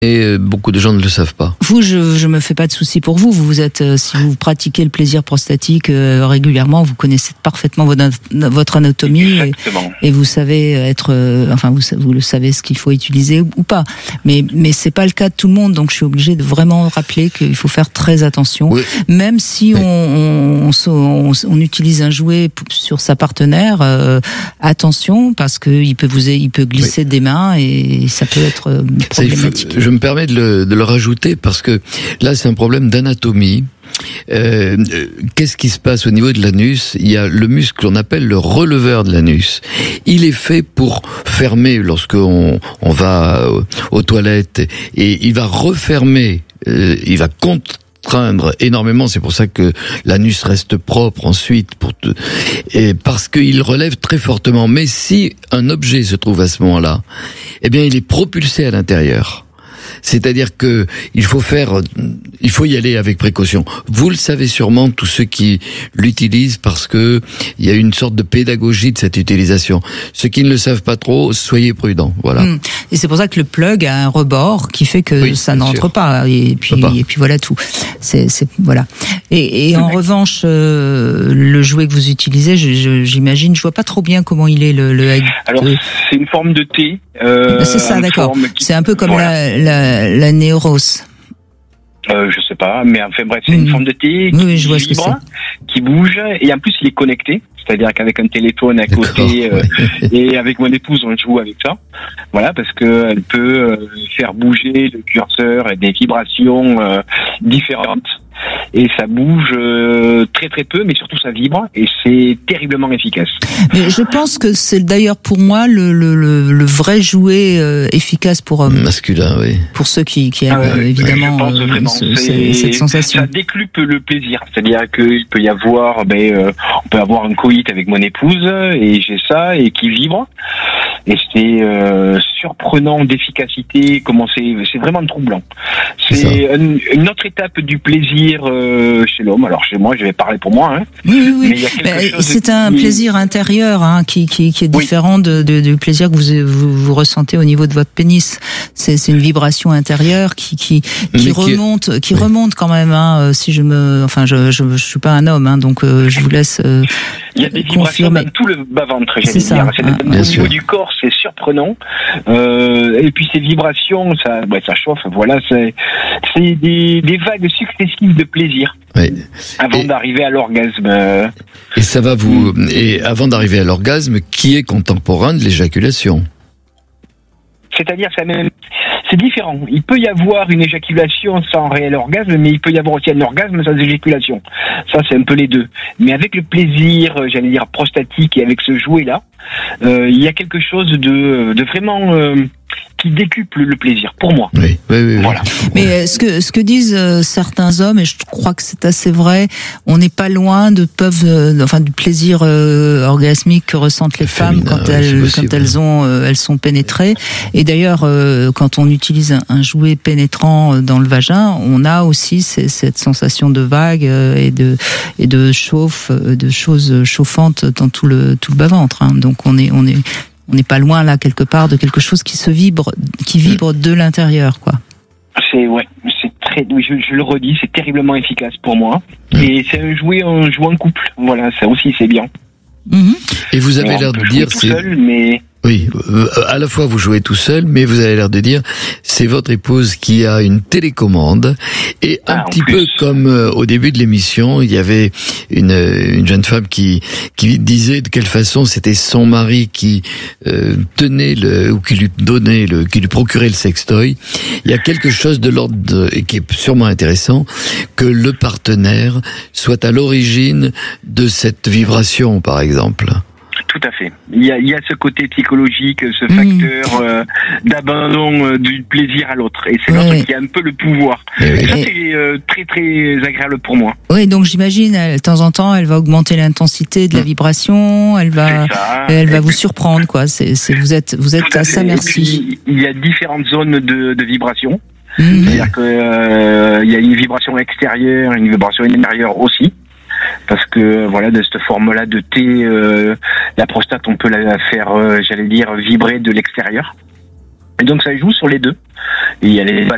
Et beaucoup de gens ne le savent pas. Vous, je me fais pas de soucis pour vous. Vous êtes, si vous pratiquez le plaisir prostatique régulièrement, vous connaissez parfaitement votre anatomie et vous savez être, vous le savez ce qu'il faut utiliser ou pas. Mais c'est pas le cas de tout le monde, donc je suis obligée de vraiment rappeler qu'il faut faire très attention. Oui. Même si on utilise un jouet sur sa partenaire, attention parce que il peut glisser des mains et ça peut être problématique. Je me permets de le rajouter parce que là c'est un problème d'anatomie. Qu'est-ce qui se passe au niveau de l'anus? Il y a le muscle qu'on appelle le releveur de l'anus. Il est fait pour fermer lorsqu'on va aux toilettes et il va refermer, il va contraindre énormément, c'est pour ça que l'anus reste propre ensuite parce qu'il relève très fortement. Mais si un objet se trouve à ce moment-là, eh bien il est propulsé à l'intérieur. C'est-à-dire que il faut y aller avec précaution. Vous le savez sûrement, tous ceux qui l'utilisent, parce que il y a une sorte de pédagogie de cette utilisation. Ceux qui ne le savent pas trop, soyez prudents. Voilà. Et c'est pour ça que le plug a un rebord qui fait que ça n'entre pas. Et puis voilà tout. Voilà. Et en revanche, le jouet que vous utilisez, j'imagine, je vois pas trop bien comment il est Alors c'est une forme de T. C'est ça, d'accord. C'est un peu comme la Néoros. Je sais pas, mais enfin bref, c'est une forme de thé qui vibre, qui bouge, et en plus il est connecté, c'est-à-dire qu'avec un téléphone à côté, et avec mon épouse on joue avec ça, voilà, parce que elle peut faire bouger le curseur et des vibrations différentes. Et ça bouge très très peu, mais surtout ça vibre et c'est terriblement efficace. Mais je pense que c'est d'ailleurs pour moi le vrai jouet efficace pour hommes. Masculin, oui. Pour ceux qui aiment évidemment cette sensation. Ça décuple le plaisir, c'est-à-dire qu'il peut y avoir, on peut avoir un coït avec mon épouse et j'ai ça et qui vibre. Et c'est surprenant d'efficacité, comment c'est vraiment troublant. C'est une autre étape du plaisir chez l'homme. Alors chez moi, je vais parler pour moi. Oui. Mais il y a c'est un plaisir intérieur qui est différent du plaisir que vous ressentez au niveau de votre pénis. C'est une vibration intérieure qui remonte quand même. Si je suis pas un homme, donc je vous laisse. Il y a des vibrations dans tout le bas-ventre, j'allais dire. Au niveau du corps, c'est surprenant. Et puis ces vibrations, ça chauffe. Voilà, c'est des vagues successives de plaisir. Oui. Avant d'arriver à l'orgasme. Et ça va et avant d'arriver à l'orgasme, qui est contemporain de l'éjaculation. C'est-à-dire, c'est différent. Il peut y avoir une éjaculation sans réel orgasme, mais il peut y avoir aussi un orgasme sans éjaculation. Ça, c'est un peu les deux. Mais avec le plaisir, j'allais dire, prostatique et avec ce jouet-là, il y a quelque chose de vraiment qui décuple le plaisir, pour moi. Oui. Voilà. Mais ce que disent certains hommes, et je crois que c'est assez vrai, on n'est pas loin du plaisir orgasmique que ressentent les femmes quand elles sont pénétrées. Et d'ailleurs, quand on utilise un jouet pénétrant dans le vagin, on a aussi cette sensation de vague et de choses chauffantes dans tout le bas-ventre. Donc on n'est pas loin là quelque part de quelque chose qui vibre de l'intérieur, quoi. C'est très, je le redis, c'est terriblement efficace pour moi. Et c'est un jouet en couple. Voilà, ça aussi c'est bien. Et vous avez l'air de dire Oui, à la fois vous jouez tout seul, mais vous avez l'air de dire c'est votre épouse qui a une télécommande et un petit peu comme au début de l'émission, il y avait une jeune femme qui disait de quelle façon c'était son mari qui tenait qui lui procurait le sextoy. Il y a quelque chose de l'ordre et qui est sûrement intéressant que le partenaire soit à l'origine de cette vibration, par exemple. Tout à fait. Il y a ce côté psychologique, ce facteur d'abandon du plaisir à l'autre. Et c'est l'autre qui a un peu le pouvoir. Et ça, c'est très, très agréable pour moi. Oui, donc j'imagine, de temps en temps, elle va augmenter l'intensité de la vibration, elle va vous surprendre, quoi. Vous êtes à sa merci. Il y a différentes zones de vibration. C'est-à-dire que il y a une vibration extérieure, une vibration intérieure aussi. Parce que voilà, de cette forme-là de T, la prostate, on peut la faire, j'allais dire, vibrer de l'extérieur. Et donc ça joue sur les deux. Et il y a les